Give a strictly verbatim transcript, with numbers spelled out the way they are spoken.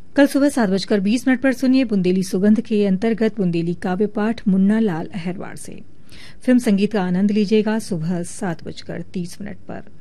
कल सुबह सात बजकर बीस मिनट पर सुनिए बुंदेली सुगंध के अंतर्गत बुंदेली काव्य पाठ मुन्ना लाल अहरवार से। फिल्म संगीत का आनंद लीजिएगा सुबह सात बजकर तीस मिनट पर।